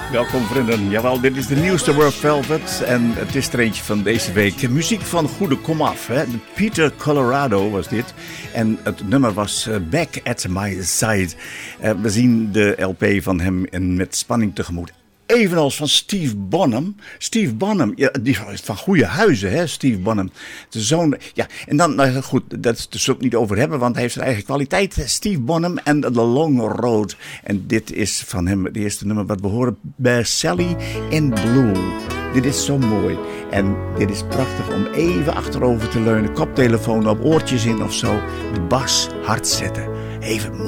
Welkom vrienden, jawel, dit is de nieuwste Red Velvet en het is er eentje van deze week. Muziek van goede komaf, hè? Peter Colorado was dit en het nummer was Back at My Side. We zien de LP van hem met spanning tegemoet. Evenals van Steve Bonham. Steve Bonham, ja, die is van goede huizen, hè, Steve Bonham. De zoon, ja, en dan, nou goed, dat zullen we het niet over hebben, want hij heeft zijn eigen kwaliteit. Steve Bonham en The Long Road. En dit is van hem het eerste nummer wat we horen bij Sally in Blue. Dit is zo mooi. En dit is prachtig om even achterover te leunen. Koptelefoon op, oortjes in of zo. De bas hard zetten. Even mooi.